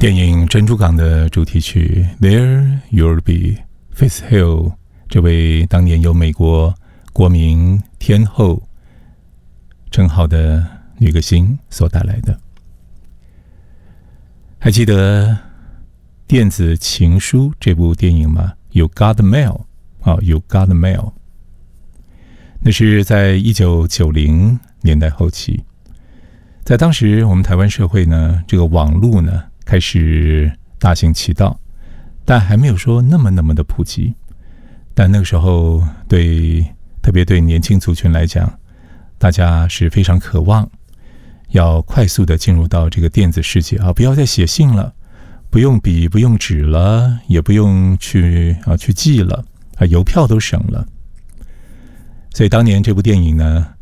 电影《珍珠港》的主题曲 There You'll Be Faith Hill， 这位当年有美国国民天后称号的女歌星所带来的。还记得《电子情书》这部电影吗？ You Got the Mail， You Got the Mail， 那是在1990年代后期。在当时我们台湾社会呢，这个网络呢开始大行其道，但还没有说那么的普及。但那个时候特别对年轻族群来讲，大家是非常渴望要快速的进入到这个电子世界不要再写信了，不用笔不用纸了，也不用去寄了邮票都省了。所以当年这部电影呢